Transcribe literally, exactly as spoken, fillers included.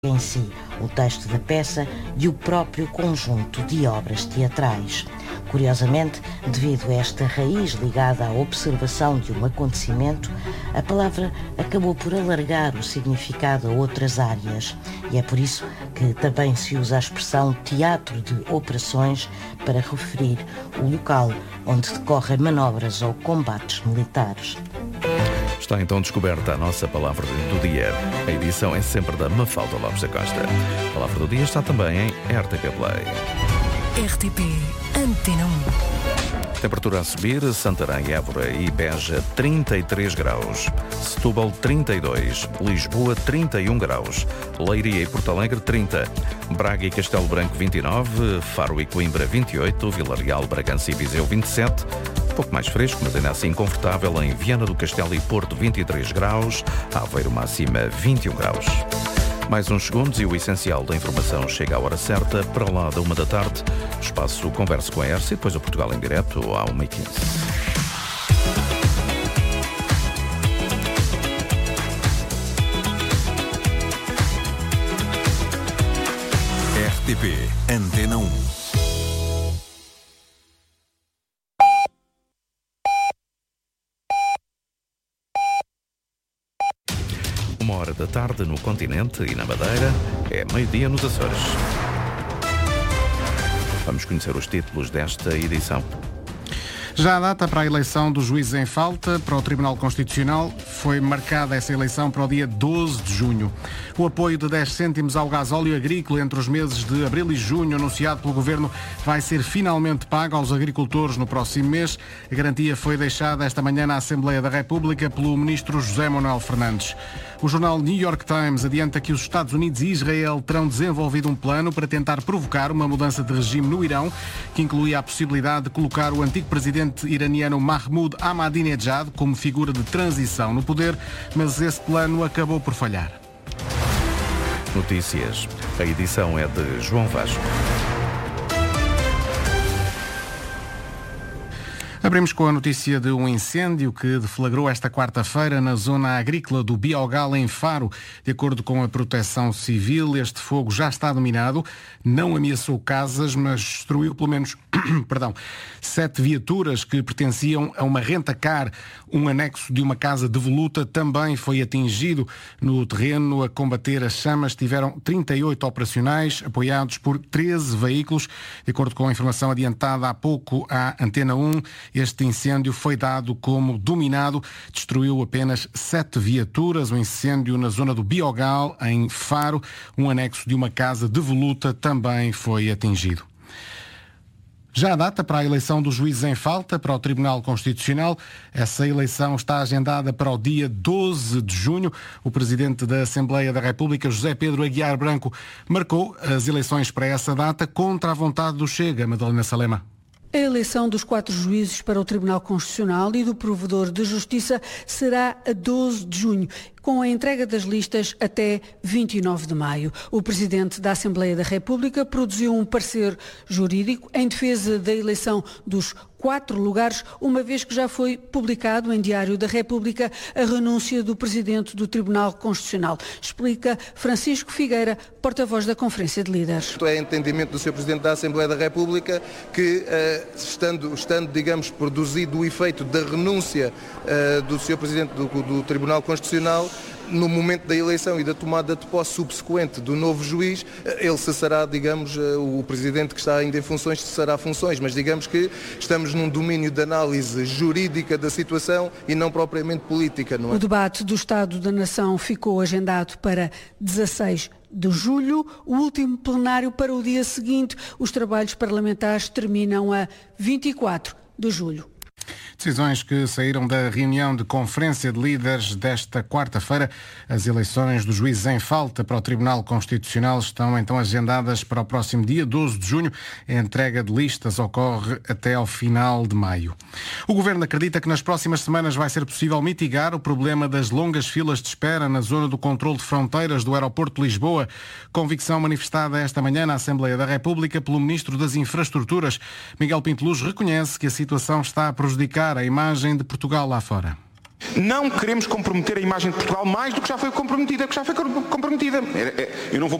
em si, o texto da peça e o próprio conjunto de obras teatrais. Curiosamente, devido a esta raiz ligada à observação de um acontecimento, a palavra acabou por alargar o significado a outras áreas, e é por isso que também se usa a expressão teatro de operações para referir o local onde decorrem manobras ou combates militares. Está então descoberta a nossa palavra do dia. A edição é sempre da Mafalda Lopes da Costa. A palavra do dia está também em R T P Play. R T P Antena um. Temperatura a subir, Santarém, Évora e Beja trinta e três graus, Setúbal trinta e dois, Lisboa trinta e um graus, Leiria e Porto Alegre trinta, Braga e Castelo Branco vinte e nove, Faro e Coimbra vinte e oito, Vila Real, Bragança e Viseu vinte e sete, um pouco mais fresco, mas ainda assim confortável em Viana do Castelo e Porto vinte e três graus, Aveiro máxima vinte e um graus. Mais uns segundos e o essencial da informação chega à hora certa, para lá da uma da tarde. Espaço Converse com a E R C e depois o Portugal em direto à uma e quinze. R T P Antena um. Uma hora da tarde no continente e na Madeira, é meio-dia nos Açores. Vamos conhecer os títulos desta edição. Já a data para a eleição do juiz em falta para o Tribunal Constitucional foi marcada essa eleição para o dia doze de junho. O apoio de dez cêntimos ao gasóleo agrícola entre os meses de abril e junho, anunciado pelo Governo, vai ser finalmente pago aos agricultores no próximo mês. A garantia foi deixada esta manhã na Assembleia da República pelo Ministro José Manuel Fernandes. O jornal New York Times adianta que os Estados Unidos e Israel terão desenvolvido um plano para tentar provocar uma mudança de regime no Irão, que incluía a possibilidade de colocar o antigo presidente iraniano Mahmoud Ahmadinejad como figura de transição no poder, mas esse plano acabou por falhar. Notícias. A edição é de João Vasco. Abrimos com a notícia de um incêndio que deflagrou esta quarta-feira na zona agrícola do Biogal, em Faro. De acordo com a Proteção Civil, este fogo já está dominado, não ameaçou casas, mas destruiu pelo menos perdão, sete viaturas que pertenciam a uma renta-car. Um anexo de uma casa devoluta também foi atingido. No terreno a combater as chamas tiveram trinta e oito operacionais, apoiados por treze veículos. De acordo com a informação adiantada há pouco à Antena um, este incêndio foi dado como dominado, destruiu apenas sete viaturas. O incêndio na zona do Biogal, em Faro, um anexo de uma casa devoluta, também foi atingido. Já a data para a eleição do juiz em falta para o Tribunal Constitucional. Essa eleição está agendada para o dia doze de junho. O Presidente da Assembleia da República, José Pedro Aguiar Branco, marcou as eleições para essa data contra a vontade do Chega. Madalena Salema. A eleição dos quatro juízes para o Tribunal Constitucional e do Provedor de Justiça será a doze de junho, com a entrega das listas até vinte e nove de maio. O Presidente da Assembleia da República produziu um parecer jurídico em defesa da eleição dos quatro lugares, uma vez que já foi publicado em Diário da República a renúncia do Presidente do Tribunal Constitucional. Explica Francisco Figueira, porta-voz da Conferência de Líderes. É entendimento do senhor Presidente da Assembleia da República que, estando, estando digamos, produzido o efeito da renúncia do senhor Presidente do, do Tribunal Constitucional, no momento da eleição e da tomada de posse subsequente do novo juiz, ele cessará, digamos, o Presidente que está ainda em funções cessará funções, mas digamos que estamos num domínio de análise jurídica da situação e não propriamente política, não é? O debate do Estado da Nação ficou agendado para dezasseis de julho, o último plenário para o dia seguinte. Os trabalhos parlamentares terminam a vinte e quatro de julho. Decisões que saíram da reunião de Conferência de Líderes desta quarta-feira. As eleições do juiz em falta para o Tribunal Constitucional estão então agendadas para o próximo dia doze de junho. A entrega de listas ocorre até ao final de maio. O Governo acredita que nas próximas semanas vai ser possível mitigar o problema das longas filas de espera na zona do controle de fronteiras do aeroporto de Lisboa. Convicção manifestada esta manhã na Assembleia da República pelo Ministro das Infraestruturas. Miguel Pinto Luz reconhece que a situação está a prejudicar a imagem de Portugal lá fora. Não queremos comprometer a imagem de Portugal mais do que já foi comprometida, que já foi comprometida. Eu não vou